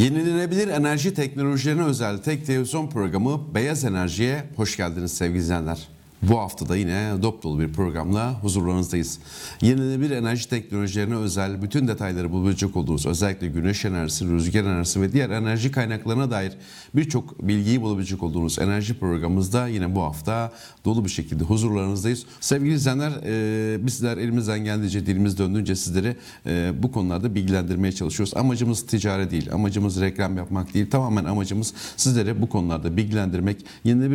Yenilenebilir enerji teknolojilerine özel tek televizyon programı Beyaz Enerji'ye hoş geldiniz sevgili izleyenler. Bu hafta da yine dop dolu bir programla huzurlarınızdayız. Yenilenebilir enerji teknolojilerine özel bütün detayları bulabilecek olduğunuz, özellikle güneş enerjisi, rüzgar enerjisi ve diğer enerji kaynaklarına dair birçok bilgiyi bulabilecek olduğunuz enerji programımızda yine bu hafta dolu bir şekilde huzurlarınızdayız. Sevgili izleyenler, bizler elimizden geldiğince, dilimiz döndüğünce sizleri bu konularda bilgilendirmeye çalışıyoruz. Amacımız ticari değil, amacımız reklam yapmak değil. Tamamen amacımız sizlere bu konularda bilgilendirmek, yenilenebilir